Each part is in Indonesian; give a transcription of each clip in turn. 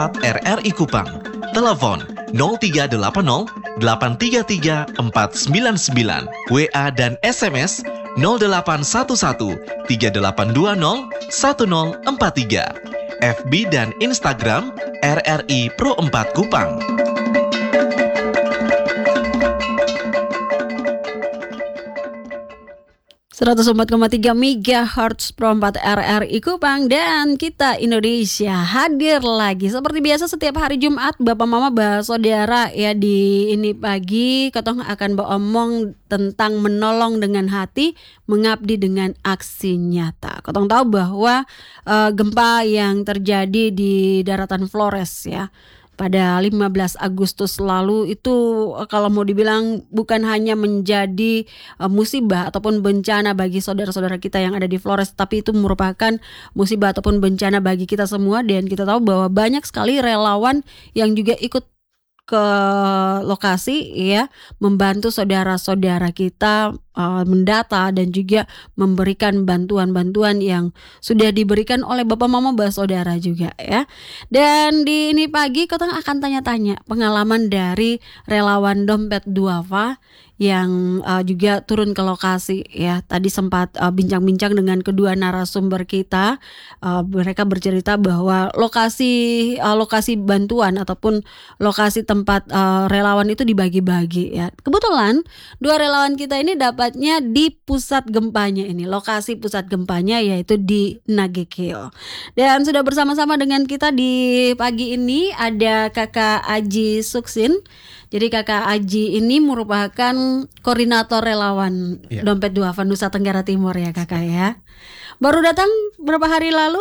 WhatsApp RRI Kupang. Telepon 0380 833 499. WA dan SMS 0811 3820 1043. FB dan Instagram RRI Pro 4 Kupang. 104,3 MHz Pro 4 RRI Kupang dan kita Indonesia hadir lagi seperti biasa setiap hari Jumat. Bapak Mama Saudara ya, di ini pagi Kotong akan beromong tentang menolong dengan hati, mengabdi dengan aksi nyata. Kotong tahu bahwa gempa yang terjadi di daratan Flores ya pada 15 Agustus lalu itu kalau mau dibilang bukan hanya menjadi musibah ataupun bencana bagi saudara-saudara kita yang ada di Flores, tapi itu merupakan musibah ataupun bencana bagi kita semua. Dan kita tahu bahwa banyak sekali relawan yang juga ikut ke lokasi ya, membantu saudara-saudara kita mendata dan juga memberikan bantuan-bantuan yang sudah diberikan oleh Bapak Mama Saudara juga ya. Dan di ini pagi kita akan tanya-tanya pengalaman dari relawan Dompet Duafa yang juga turun ke lokasi ya. Tadi sempat bincang-bincang dengan kedua narasumber kita. Mereka bercerita bahwa lokasi bantuan ataupun lokasi tempat relawan itu dibagi-bagi ya. Kebetulan dua relawan kita ini dapatnya di pusat gempanya ini. Lokasi pusat gempanya yaitu di Nagekeo. Dan sudah bersama-sama dengan kita di pagi ini ada Kakak Aji Suksin. Jadi Kakak Aji ini merupakan koordinator relawan Dompet Duafa Nusa Tenggara Timur ya Kakak ya. Baru datang berapa hari lalu?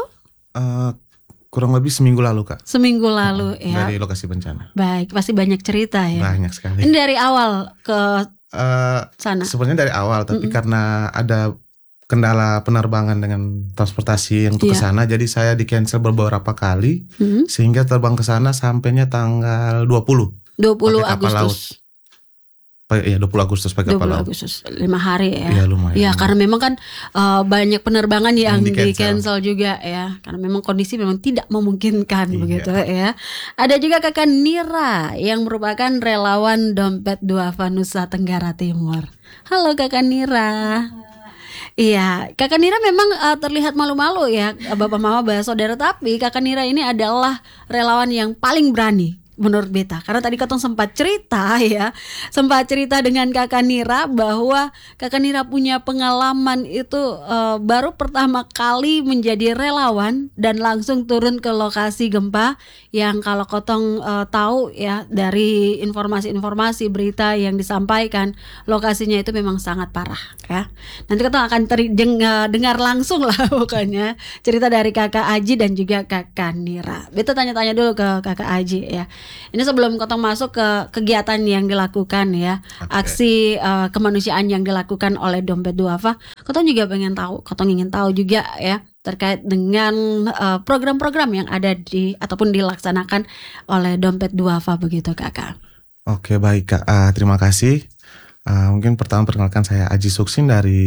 Kurang lebih seminggu lalu Kak. Seminggu lalu ya. Dari lokasi bencana. Baik, pasti banyak cerita ya. Banyak sekali. Ini dari awal ke sana? Sebenarnya dari awal, tapi karena ada kendala penerbangan dengan transportasi untuk ke sana, jadi saya di cancel beberapa kali, sehingga terbang ke sana sampainya tanggal 20 Agustus. Iya 20 Agustus pakai kapal laut. 20 Agustus 5 hari ya. Iya lumayan. Ya karena memang kan banyak penerbangan yang di cancel juga ya. Karena memang kondisi memang tidak memungkinkan begitu ya. Ada juga Kakak Nira yang merupakan relawan Dompet Duafa Nusa Tenggara Timur. Halo Kakak Nira. Iya, Kakak Nira memang terlihat malu-malu ya Bapak Mama Saudara, tapi Kakak Nira ini adalah relawan yang paling berani menurut beta, karena tadi Kotong sempat cerita dengan Kakak Nira bahwa Kakak Nira punya pengalaman itu baru pertama kali menjadi relawan dan langsung turun ke lokasi gempa yang kalau Kotong tahu ya dari informasi-informasi berita yang disampaikan, lokasinya itu memang sangat parah ya. Nanti Kotong akan dengar langsung lah pokoknya cerita dari Kakak Aji dan juga Kakak Nira. Beta tanya-tanya dulu ke Kakak Aji ya. Ini sebelum Kotong masuk ke kegiatan yang dilakukan ya, aksi kemanusiaan yang dilakukan oleh Dompet Duafa, Kotong ingin tahu juga ya terkait dengan program-program yang ada ataupun dilaksanakan oleh Dompet Duafa begitu Kakak. Oke baik Kak, terima kasih. Mungkin pertama perkenalkan saya Aji Suksin dari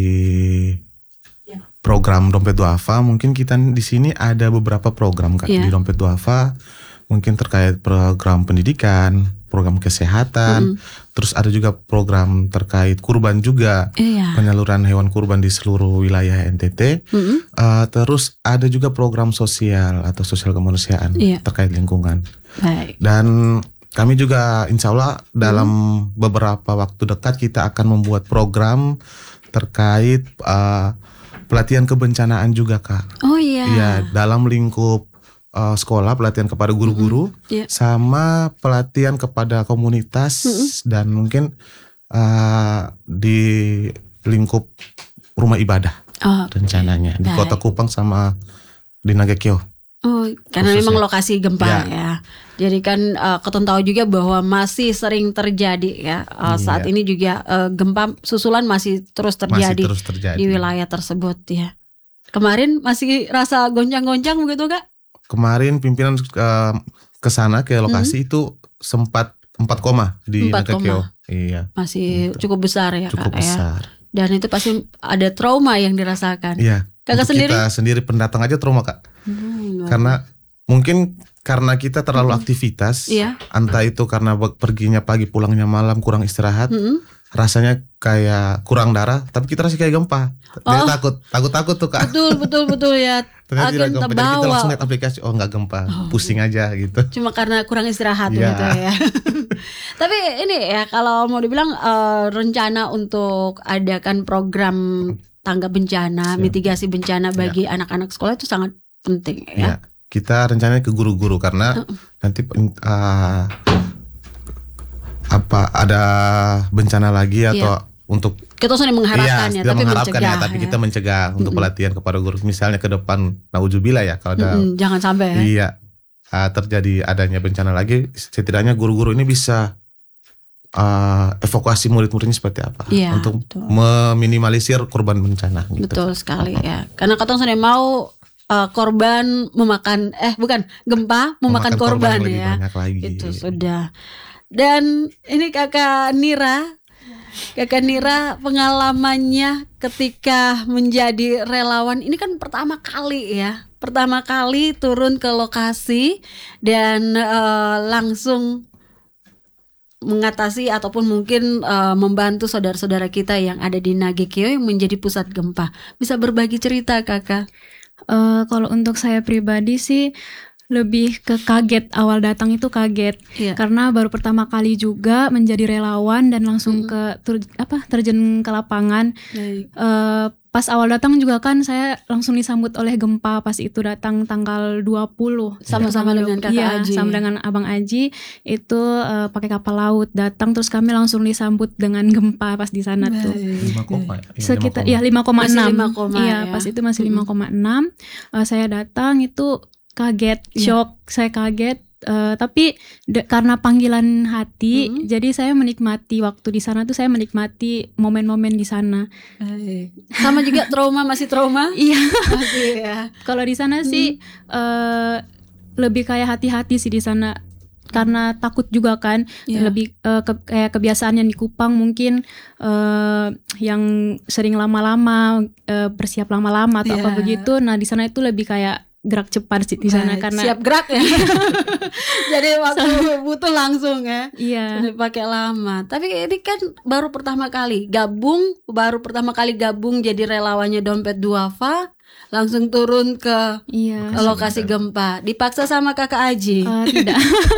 program Dompet Duafa. Mungkin kita di sini ada beberapa program Kak di Dompet Duafa. Mungkin terkait program pendidikan, program kesehatan, terus ada juga program terkait kurban juga, penyaluran hewan kurban di seluruh wilayah NTT. Terus ada juga program sosial atau sosial kemanusiaan terkait lingkungan. Baik. Dan kami juga insya Allah dalam beberapa waktu dekat kita akan membuat program terkait pelatihan kebencanaan juga Kak. Oh iya. Iya, dalam lingkup sekolah, pelatihan kepada guru-guru, sama pelatihan kepada komunitas dan mungkin di lingkup rumah ibadah rencananya di Kota Kupang sama di Nagekeo. Oh, karena memang lokasi gempa ya. Jadi kan Kotong tahu juga bahwa masih sering terjadi ya. Saat ini juga gempa susulan masih terus terjadi di wilayah tersebut ya. Kemarin masih rasa goncang-goncang begitu Kak? Kemarin pimpinan ke sana ke lokasi itu sempat 4 koma di Nagekeo. Iya. Masih cukup besar ya Kak. Cukup besar. Ya. Dan itu pasti ada trauma yang dirasakan. Iya. Kakak sendiri? Kita sendiri pendatang aja trauma Kak. Karena Mungkin karena kita terlalu aktivitas, Iya. entah itu karena perginya pagi pulangnya malam kurang istirahat, rasanya kayak kurang darah, tapi kita rasanya kayak gempa. Jadi takut tuh Kak. Betul ya. Ternyata tidak Agen gempa. Jadi kita terbawa. langsung lihat aplikasi, oh nggak gempa, pusing aja gitu. Cuma karena kurang istirahat Iya. gitu ya. Tapi ini ya kalau mau dibilang rencana untuk adakan program tanggap bencana, mitigasi bencana bagi anak-anak sekolah itu sangat penting ya. Ya, kita rencananya ke guru-guru karena nanti apa ada bencana lagi atau untuk Kita sudah mengharapkannya, tidak tapi mencegah, mencegah. tapi kita mencegah untuk pelatihan kepada guru. Misalnya ke depan, nauzubillah ya, kalau ada Jangan sampai ya. iya terjadi adanya bencana lagi, setidaknya guru-guru ini bisa evakuasi murid-muridnya seperti apa Iya, untuk betul. meminimalisir korban bencana. Gitu. Betul sekali ya. Karena katong sudah mau korban memakan gempa memakan korban yang lebih ya. banyak lagi. Itu sudah. Dan ini Kakak Nira pengalamannya ketika menjadi relawan ini kan pertama kali turun ke lokasi dan langsung mengatasi ataupun mungkin membantu saudara-saudara kita yang ada di Nagekeo yang menjadi pusat gempa. Bisa berbagi cerita Kakak? Kalau untuk saya pribadi sih lebih ke kaget, awal datang itu kaget. Iya. Karena baru pertama kali juga menjadi relawan dan langsung terjun ke lapangan. Baik. Pas awal datang juga kan saya langsung disambut oleh gempa pas itu datang tanggal 20. Sama-sama dengan Kakak Aji. Sama dengan Abang Aji itu pakai kapal laut datang, terus kami langsung disambut dengan gempa pas di sana tuh. 5, Sekitar 5,6. Masih 5, Iya, ya. pas itu masih 5,6. Saya datang itu kaget, shock, saya kaget. Tapi karena panggilan hati, jadi saya menikmati waktu di sana tuh, saya menikmati momen-momen di sana. Sama juga masih trauma? Iya. Masih ya. Kalau di sana sih lebih kayak hati-hati sih di sana. Karena takut juga kan, lebih kayak kebiasaan yang di Kupang mungkin yang sering lama-lama bersiap lama-lama atau apa begitu. Nah di sana itu lebih kayak gerak cepat sih di sana karena siap gerak ya. Jadi waktu butuh langsung ya. Iya. Pakai lama. Tapi ini kan baru pertama kali gabung jadi relawannya Dompet Duafa, langsung turun ke lokasi gempa. Dipaksa sama Kakak Aji? Tidak.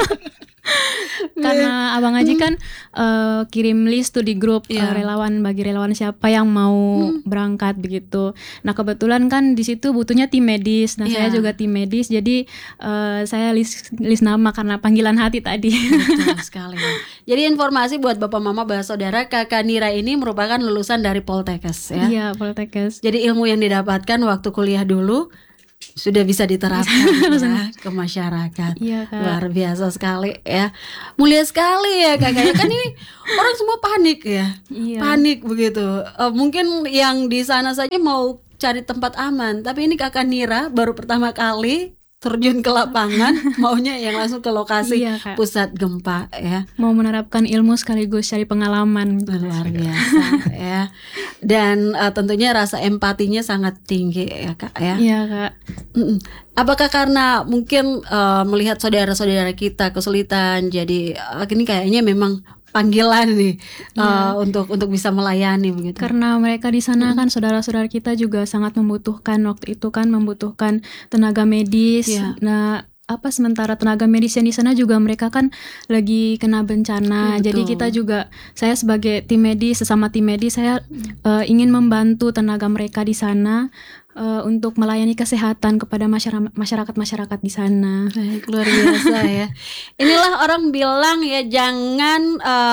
Karena Abang Aji kan kirim list tuh di grup relawan, bagi relawan siapa yang mau berangkat begitu. Nah kebetulan kan di situ butuhnya tim medis. Nah saya juga tim medis, jadi saya list nama karena panggilan hati tadi. Betul sekali. Jadi informasi buat bapak mama saudara, Kakak Nira ini merupakan lulusan dari Poltekkes ya. Iya, Poltekkes. Jadi ilmu yang didapatkan waktu kuliah dulu sudah bisa diterapkan ya, ke masyarakat. Iya, Kak. Luar biasa sekali ya. Mulia sekali ya Kakak. Kan ini orang semua panik ya. Iya. Panik begitu. Mungkin yang di sana saja mau cari tempat aman, tapi ini Kakak Nira baru pertama kali terjun ke lapangan, maunya yang langsung ke lokasi pusat gempa ya. Mau menerapkan ilmu sekaligus cari pengalaman. Luar biasa ya. Dan tentunya rasa empatinya sangat tinggi ya Kak ya. Iya Kak. Apakah karena mungkin melihat saudara-saudara kita kesulitan, jadi ini kayaknya memang panggilan nih untuk bisa melayani begitu. Karena mereka di sana kan saudara-saudara kita juga sangat membutuhkan waktu itu kan, membutuhkan tenaga medis. Nah, sementara tenaga medis yang di sana juga mereka kan lagi kena bencana. Jadi kita juga, saya sebagai tim medis, sesama tim medis, saya ingin membantu tenaga mereka di sana untuk melayani kesehatan kepada masyarakat di sana. Baik, luar biasa ya. Inilah orang bilang ya jangan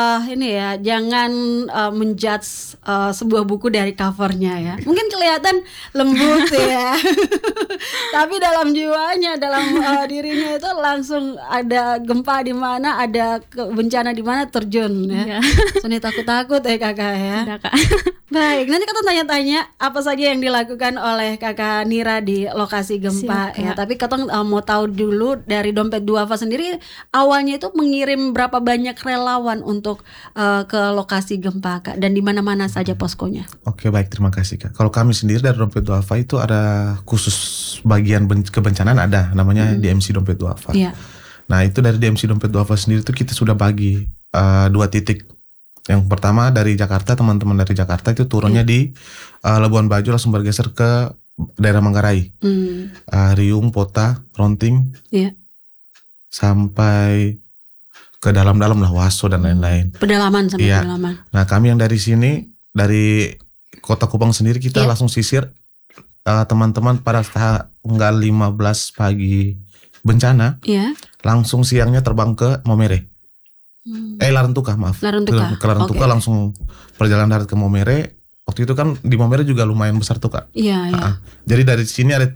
menjudge sebuah buku dari covernya ya. Mungkin kelihatan lembut ya, tapi dalam jiwanya, dalam dirinya itu langsung ada gempa di mana, ada bencana di mana terjun ya. Soalnya takut-takut ya Kakak ya. Ada Kak. Baik, nanti kita tanya-tanya apa saja yang dilakukan oleh Kakak Nira di lokasi gempa. Siap, Ya. Kak. Tapi kita mau tahu dulu dari Dompet Duafa sendiri, awalnya itu mengirim berapa banyak relawan untuk ke lokasi gempa, Kak, dan di mana-mana saja poskonya. Oke, baik, terima kasih Kak. Kalau kami sendiri dari Dompet Duafa itu ada khusus bagian kebencanaan, ada namanya DMC Dompet Duafa. Iya. Nah, itu dari DMC Dompet Duafa sendiri itu kita sudah bagi 2 titik. Yang pertama dari Jakarta, teman-teman dari Jakarta itu turunnya di Labuan Bajo, langsung bergeser ke daerah Manggarai, Riung, Pota, Ronting, Iya. sampai ke dalam-dalam lah, Waso dan lain-lain. Pedalaman sampai Iya. pedalaman. Nah, kami yang dari sini, dari Kota Kupang sendiri kita Iya. langsung sisir teman-teman pada tanggal 15 pagi bencana, Iya. langsung siangnya terbang ke Momere. Larantuka, maaf. Larantuka. Ke Larantuka, Oke. langsung perjalanan darat ke Momere. Waktu itu kan di Momere juga lumayan besar tuh Kak. Iya, iya. Jadi dari sini ada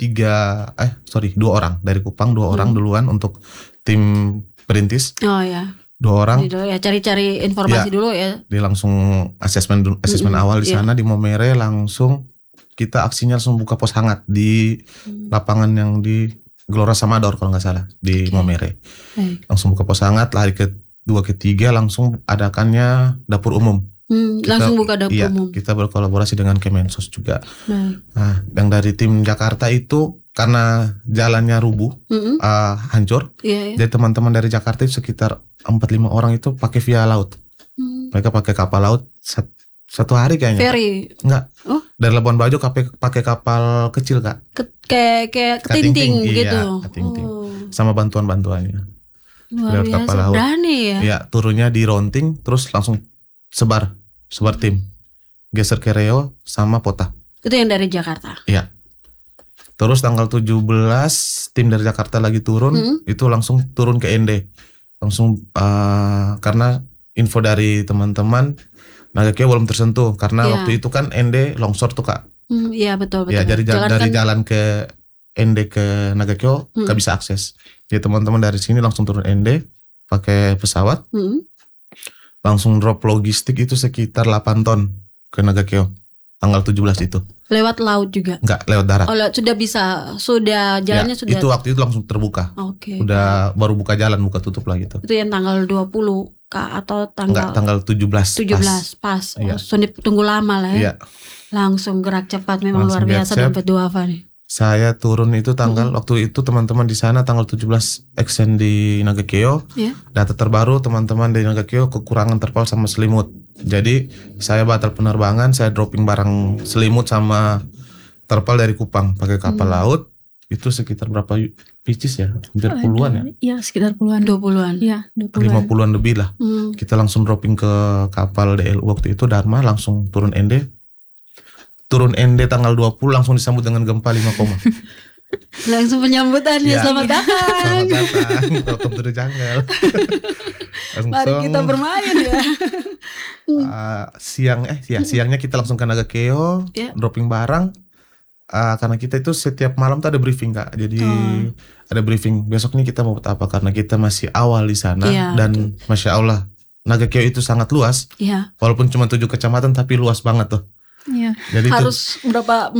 2 orang. Dari Kupang 2 orang duluan untuk tim perintis. Oh ya. 2 orang. Gitu ya, cari-cari informasi Iya. dulu ya. Dia langsung asesmen awal di Iya. sana di Momere, langsung kita aksinya langsung buka pos hangat di lapangan yang di Gelora Samador kalau nggak salah di Oke. Momere. Baik. Langsung buka pos hangat, hari kedua ketiga langsung adakannya dapur umum. Langsung buka dapur Iya, umum. kita berkolaborasi dengan Kemensos juga. Baik. Nah, yang dari tim Jakarta itu karena jalannya rubuh, hancur. Iya, iya. Jadi teman-teman dari Jakarta itu sekitar 4-5 orang itu pakai via laut. Mereka pakai kapal laut satu hari kayaknya. Ferry. Enggak. Oh. Dari Labuan Bajo pakai kapal kecil Kak, Kayak ketinting Ketinting, gitu. iya, ketinting. Oh, sama bantuan-bantuannya. luar Lewat kapal biasa. laut. Berani ya. Ya, turunnya di Ronting, terus langsung sebar tim, geser ke Reo sama Pota. Itu yang dari Jakarta. Iya. Terus tanggal 17 tim dari Jakarta lagi turun, itu langsung turun ke ND. Langsung karena info dari teman-teman Nagakeo belum tersentuh karena Iya. waktu itu kan ND longsor tuh Kak. Iya betul. Ya, dari Jangan jalan ke ND ke Nagakeo nggak bisa akses. Jadi teman-teman dari sini langsung turun ND pakai pesawat, langsung drop logistik itu sekitar 8 ton ke Nagakeo tanggal 17 itu. lewat laut juga. Nggak, lewat darat. Oh, sudah jalannya Ya, sudah. itu waktu itu langsung terbuka. Oke. Udah baru buka jalan, buka tutup lah gitu. Itu yang tanggal 20 Kak atau Enggak, tanggal tanggal 17 17 pas. Iya. Sudah tunggu lama lah ya. Iya. Langsung gerak cepat, memang Langsung luar biasa gerak Dompet Duafa nih. Saya turun itu tanggal waktu itu teman-teman di sana tanggal 17 extend di Nagakeo. Iya. Data terbaru teman-teman di Nagakeo kekurangan terpal sama selimut. Jadi saya batal penerbangan, saya dropping barang selimut sama terpal dari Kupang pakai kapal laut. Itu sekitar berapa pieces ya? Hampir puluhan ya? Iya, sekitar puluhan. 20-an. Iya, 20-an. 50-an lebih lah. Kita langsung dropping ke kapal DLU waktu itu Dharma, langsung turun ND. Turun ND tanggal 20 langsung disambut dengan gempa 5, Langsung penyambutan ya, Iya. selamat datang. Selamat datang, welcome to the jungle. Mari kita bermain ya. Siangnya kita langsung ke Nagakeo, Iya. dropping barang. Karena kita itu setiap malam tuh ada briefing Kak. Jadi ada briefing besok nih kita mau buat apa, karena kita masih awal di sana. Iya, Dan Masya Allah Nagakeo itu sangat luas. Iya. Walaupun cuma 7 kecamatan tapi luas banget tuh. Iya. Jadi itu Harus berapa